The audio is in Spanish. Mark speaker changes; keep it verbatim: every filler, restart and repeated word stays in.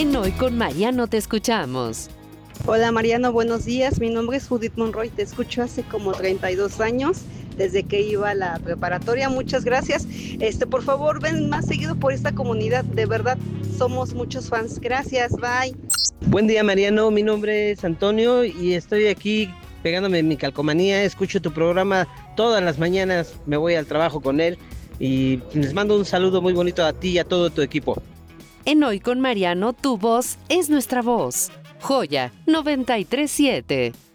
Speaker 1: En Hoy con Mariano te escuchamos.
Speaker 2: Hola Mariano, buenos días. Mi nombre es Judith Monroy. Te escucho hace como treinta y dos años, desde que iba a la preparatoria. Muchas gracias. Este, por favor, ven más seguido por esta comunidad. De verdad, somos muchos fans. Gracias. Bye.
Speaker 3: Buen día, Mariano. Mi nombre es Antonio y estoy aquí pegándome en mi calcomanía. Escucho tu programa todas las mañanas. Me voy al trabajo con él y les mando un saludo muy bonito a ti y a todo tu equipo.
Speaker 1: En Hoy con Mariano, tu voz es nuestra voz. Joya noventa y tres punto siete.